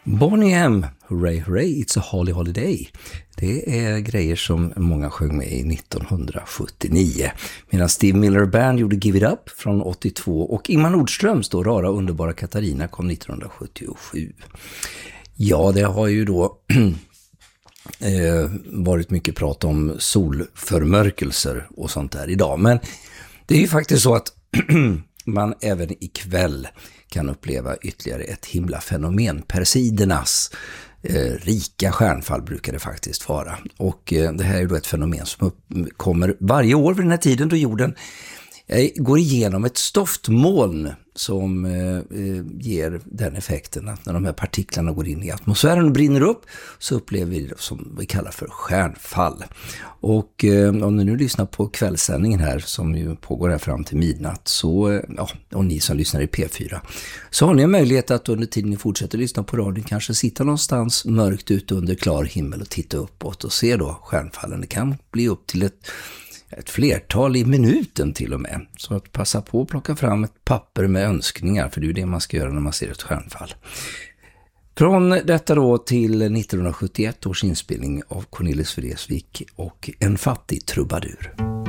Boney M, Hooray Hooray, It's a Holly Holiday. Det är grejer som många sjöng med i 1979. Medan Steve Miller Band gjorde Give It Up från 82 och Ingmar Nordströms då Rara underbara Katarina kom 1977. Ja, det har ju då varit mycket prat om solförmörkelser och sånt där idag. Men det är ju faktiskt så att man även ikväll kan uppleva ytterligare ett himlafenomen. Persidernas rika stjärnfall brukar det faktiskt vara. Och det här är då ett fenomen som kommer varje år vid den här tiden då jorden går igenom ett stoftmoln som ger den effekten att när de här partiklarna går in i atmosfären och brinner upp så upplever vi det som vi kallar för stjärnfall. Och om ni nu lyssnar på kvällssändningen här som ju pågår här fram till midnatt så, ja, och ni som lyssnar i P4 så har ni en möjlighet att under tiden ni fortsätter lyssna på radion kanske sitta någonstans mörkt ute under klar himmel och titta uppåt och se då stjärnfallen. Det kan bli upp till ett flertal i minuten till och med. Så att passa på att plocka fram ett papper med önskningar, för det är ju det man ska göra när man ser ett stjärnfall. Från detta då till 1971 års inspelning av Cornelis Vreeswijk och En fattig trubadur.